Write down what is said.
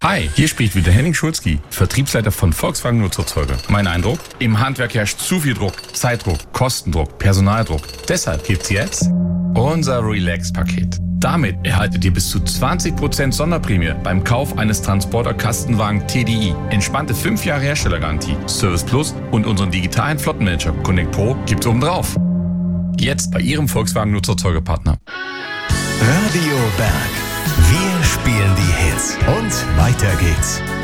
Hi, hier spricht wieder Henning Schulzki, Vertriebsleiter von Volkswagen Nutzfahrzeuge. Mein Eindruck? Im Handwerk herrscht zu viel Druck, Zeitdruck, Kostendruck, Personaldruck. Deshalb gibt's jetzt unser Relax-Paket. Damit erhaltet ihr bis zu 20% Sonderprämie beim Kauf eines Transporter-Kastenwagen TDI. Entspannte 5 Jahre Herstellergarantie, Service Plus und unseren digitalen Flottenmanager Connect Pro gibt's obendrauf. Jetzt bei Ihrem Volkswagen Nutzfahrzeuge-Partner. Radio Berg. Wir spielen die Hits. Und weiter geht's.